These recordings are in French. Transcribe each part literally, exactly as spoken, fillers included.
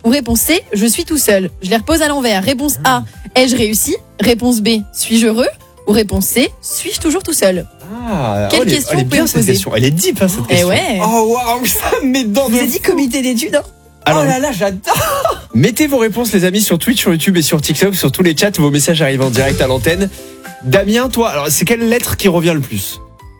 Ou réponse C, je suis tout seul. Je les repose à l'envers. Réponse A, ai-je réussi? Réponse B, suis-je heureux? Ou réponse C, suis-je toujours tout seul? Ah, Quelle oh, elle est- question elle est vous pouvez bien me cette poser? question. Elle est deep hein, cette Eh question. ouais. Oh waouh, ça me met dedans. Vous avez dit comité d'études, hein? Alors, Oh là là, j'adore. mettez vos réponses les amis sur Twitch, sur YouTube et sur TikTok, sur tous les chats, vos messages arrivent en direct à l'antenne. Damien, toi, alors c'est quelle lettre qui revient le plus?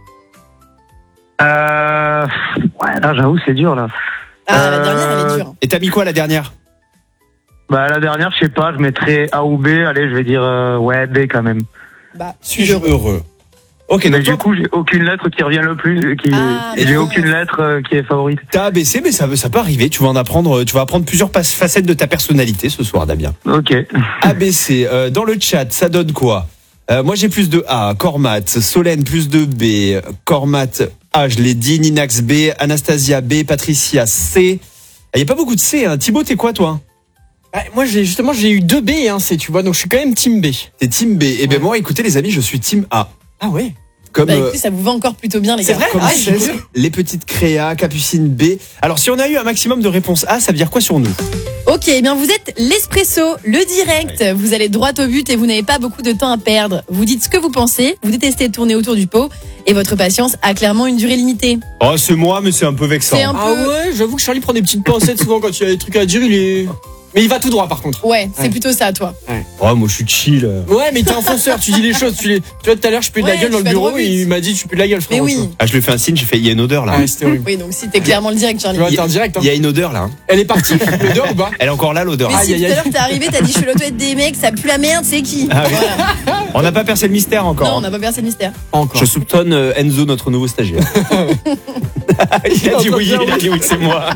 Euh, ouais, là, j'avoue, c'est dur, là. Ah, la Euh, dernière, elle est dure. Et t'as mis quoi la dernière? Bah, la dernière, je sais pas, je mettrais A ou B. Allez, je vais dire, euh, ouais, B quand même. Bah, Suis-je heureux? Ok, Mais donc du toi, coup, j'ai aucune lettre qui revient le plus, qui, Ah, et j'ai mince. aucune lettre euh, qui est favorite. t'as A B C, mais ça, ça peut arriver. Tu vas en apprendre, tu vas apprendre plusieurs pas- facettes de ta personnalité ce soir, Damien. Ok. A B C, euh, dans le chat, ça donne quoi? Euh, moi j'ai plus de A, Cormat, Solène plus de B, Cormat A, je l'ai dit, Ninax B, Anastasia B, Patricia C. Il n'y a pas beaucoup de C, hein. Thibaut, t'es quoi toi? Ah, moi, j'ai justement, j'ai eu deux B et un C, tu vois, donc je suis quand même team B. T'es team B. Et ben moi, écoutez les amis, je suis team A. Ah ouais. Comme, Bah euh, écoutez, ça vous va encore plutôt bien, les C'est gars. vrai comme Ah, c'est- je- les petites créas, Capucine B. Alors si on a eu un maximum de réponses A, ça veut dire quoi sur nous? Ok, eh bien vous êtes l'espresso, le direct. Vous allez droit au but et vous n'avez pas beaucoup de temps à perdre. Vous dites ce que vous pensez, vous détestez tourner autour du pot et votre patience a clairement une durée limitée. Oh c'est moi, mais c'est un peu vexant. C'est un Ah peu... ouais, j'avoue que Charlie prend des petites pincettes souvent quand il a des trucs à dire, il est... Mais il va tout droit par contre. Ouais, c'est Ouais. plutôt ça, toi. Oh moi je suis chill. Ouais, mais t'es un fonceur, tu dis les choses. Tu, les... tu vois, tout à l'heure, je pue de la Ouais, gueule dans tu le vas bureau droit au et but. il m'a dit, tu pues de la gueule, Mais frère. oui. Ah je lui fais un signe, j'ai fait il y a une odeur là. Ouais, c'était horrible. Oui, donc si t'es clairement le direct, Charlie. Tu vois, t'es en direct. Hein. Il y a une odeur là. hein. Elle est partie, l'odeur ou pas? Elle est encore là l'odeur. Mais Aïe, si aïe, tout à aïe. l'heure t'es arrivé, t'as dit je suis l'autoette des mecs, ça pue la merde, c'est qui? Ah oui. Voilà. On n'a pas percé le mystère encore. Non, on n'a pas percé le mystère. Encore. Je soupçonne euh, Enzo, notre nouveau stagiaire. il a dit oui, il a dit oui, c'est moi.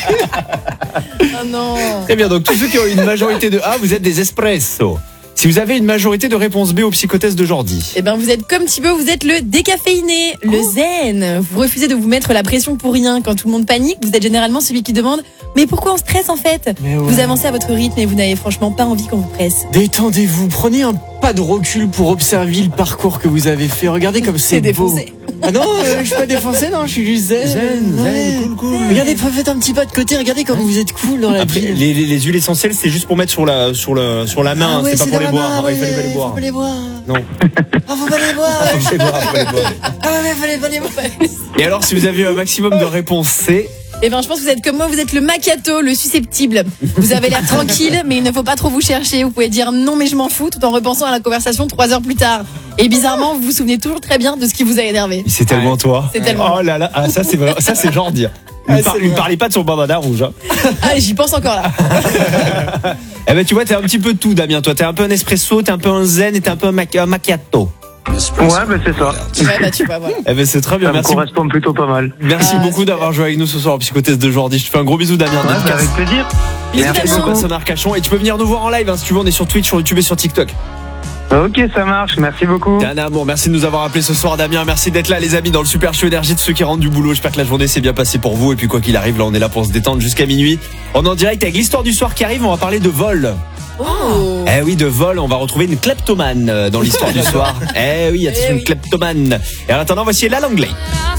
Oh non. Très bien, donc tous ceux qui ont une majorité de A, vous êtes des espresso. Si vous avez une majorité de réponse B au psychotest de Jordi. Eh ben vous êtes comme Thibaut, vous êtes le décaféiné, le zen. Vous refusez de vous mettre la pression pour rien. Quand tout le monde panique, vous êtes généralement celui qui demande « Mais pourquoi on stresse en fait ?» Mais ouais. Vous avancez à votre rythme et vous n'avez franchement pas envie qu'on vous presse. Détendez-vous, prenez un pas de recul pour observer le parcours que vous avez fait. Regardez comme c'est beau. défoncé. Ah non, euh, je suis pas défoncé, non, je suis juste zen. Zen, zen, Ouais. cool, cool. Regardez, faites un petit pas de côté, regardez comme vous êtes cool dans la Après, vie. les, les, les huiles essentielles, c'est juste pour mettre sur la, sur le, sur la main, Ah ouais, c'est pas pour dans les la boire. main, Ouais, il fallait pas les ouais, boire. Faut pas les boire. Non. Ah, faut pas les boire. Faut les boire, faut les boire. Ah ouais, fallait pas les boire. Et alors, si vous avez eu un maximum de réponses C, Eh ben je pense que vous êtes comme moi, vous êtes le macchiato, le susceptible. Vous avez l'air tranquille, mais il ne faut pas trop vous chercher. Vous pouvez dire non mais je m'en fous tout en repensant à la conversation trois heures plus tard. Et bizarrement, vous vous souvenez toujours très bien de ce qui vous a énervé. c'est tellement toi. C'est tellement Oh là là, ah, ça c'est vrai, ça c'est Jordi. Il me, Ah, par- c'est il me vrai. parlait pas de son bandana rouge. Hein. Ah, j'y pense encore là. Eh ben tu vois, t'es un petit peu tout, Damien. Toi, t'es un peu un espresso, t'es un peu un zen et t'es un peu un, mac- un macchiato. Ouais, bah, c'est ça. Ouais, bah tu vois, voilà. Eh ben c'est très bien. Ça me Merci. correspond plutôt pas mal. Merci Ah, beaucoup d'avoir joué avec nous ce soir au psychotest de Jordi. Je te fais un gros bisou, Damien. Ouais, bah, Dédicace. avec plaisir. Bisous, Merci Damien. beaucoup. Personne Arcachon. Et tu peux venir nous voir en live hein, si tu veux. On est sur Twitch, sur YouTube et sur TikTok. Ok, ça marche. Merci beaucoup. T'es un amour. Merci de nous avoir appelé ce soir, Damien. Merci d'être là, les amis, dans le Super Show Énergie de ceux qui rentrent du boulot. J'espère que la journée s'est bien passée pour vous. Et puis, quoi qu'il arrive, là, on est là pour se détendre jusqu'à minuit. On est en direct avec l'histoire du soir qui arrive. On va parler de vol. Oh. Eh oui, de vol. On va retrouver une kleptomane euh, dans l'histoire du soir. Eh oui, attention, Eh oui. une kleptomane. Et en attendant, voici la Langlais.